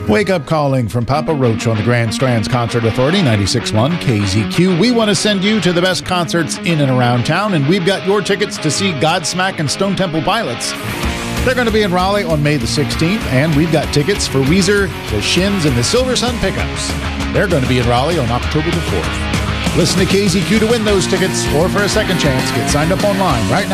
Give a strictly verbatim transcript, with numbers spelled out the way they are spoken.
Wake Up Calling from Papa Roach on the Grand Strands Concert Authority, ninety-six point one K Z Q. We want to send you to the best concerts in and around town, and we've got your tickets to see Godsmack and Stone Temple Pilots. They're going to be in Raleigh on May the sixteenth, and we've got tickets for Weezer, the Shins, and the Silver Sun Pickups. They're going to be in Raleigh on October the fourth. Listen to K Z Q to win those tickets, or for a second chance, get signed up online right now.